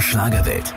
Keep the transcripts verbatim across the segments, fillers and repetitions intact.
Schlagerwelt.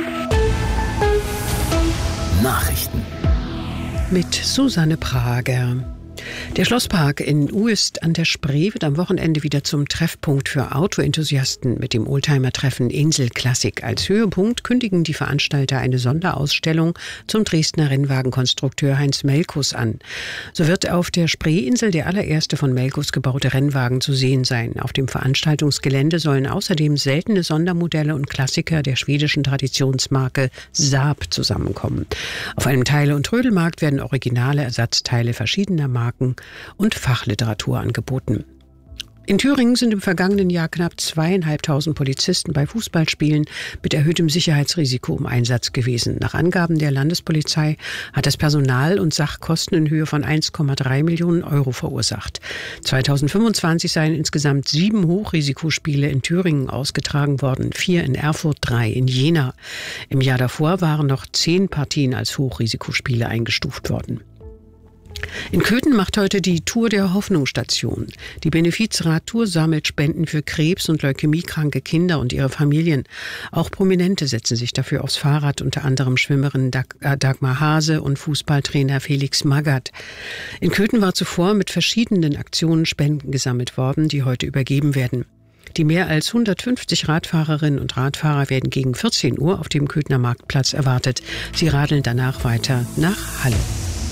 Nachrichten. Mit Susanne Prager. Der Schlosspark in Uest an der Spree wird am Wochenende wieder zum Treffpunkt für Autoenthusiasten mit dem Oldtimer-Treffen Insel Klassik. Als Höhepunkt kündigen die Veranstalter eine Sonderausstellung zum Dresdner Rennwagenkonstrukteur Heinz Melkus an. So wird auf der Spreeinsel der allererste von Melkus gebaute Rennwagen zu sehen sein. Auf dem Veranstaltungsgelände sollen außerdem seltene Sondermodelle und Klassiker der schwedischen Traditionsmarke Saab zusammenkommen. Auf einem Teile- und Trödelmarkt werden originale Ersatzteile verschiedener Marken und Fachliteratur angeboten. In Thüringen sind im vergangenen Jahr knapp zweieinhalbtausend Polizisten bei Fußballspielen mit erhöhtem Sicherheitsrisiko im Einsatz gewesen. Nach Angaben der Landespolizei hat das Personal- und Sachkosten in Höhe von eins Komma drei Millionen Euro verursacht. zweitausendfünfundzwanzig seien insgesamt sieben Hochrisikospiele in Thüringen ausgetragen worden, vier in Erfurt, drei in Jena. Im Jahr davor waren noch zehn Partien als Hochrisikospiele eingestuft worden. In Köthen macht heute die Tour der Hoffnungsstation. Die Benefizradtour sammelt Spenden für Krebs- und leukämiekranke Kinder und ihre Familien. Auch Prominente setzen sich dafür aufs Fahrrad, unter anderem Schwimmerin Dag- Dagmar Hase und Fußballtrainer Felix Magath. In Köthen war zuvor mit verschiedenen Aktionen Spenden gesammelt worden, die heute übergeben werden. Die mehr als hundertfünfzig Radfahrerinnen und Radfahrer werden gegen vierzehn Uhr auf dem Köthener Marktplatz erwartet. Sie radeln danach weiter nach Halle.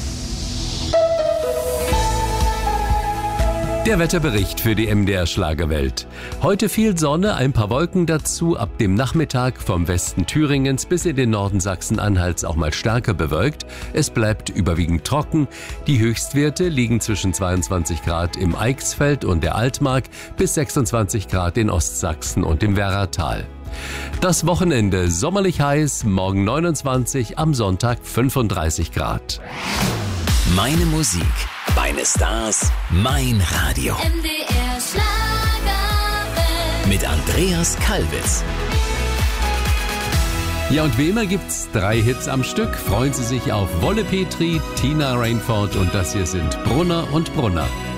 Der Wetterbericht für die M D R Schlagerwelt. Heute viel Sonne, ein paar Wolken dazu, ab dem Nachmittag vom Westen Thüringens bis in den Norden Sachsen-Anhalts auch mal stärker bewölkt. Es bleibt überwiegend trocken. Die Höchstwerte liegen zwischen zweiundzwanzig Grad im Eichsfeld und der Altmark bis sechsundzwanzig Grad in Ostsachsen und im Werratal. Das Wochenende sommerlich heiß, morgen neunundzwanzig, am Sonntag fünfunddreißig Grad. Meine Musik, meine Stars, mein Radio. M D R Schlagerwelt. Mit Andreas Kalbitz. Ja, und wie immer gibt's drei Hits am Stück. Freuen Sie sich auf Wolle Petri, Tina Rainford und das hier sind Brunner und Brunner.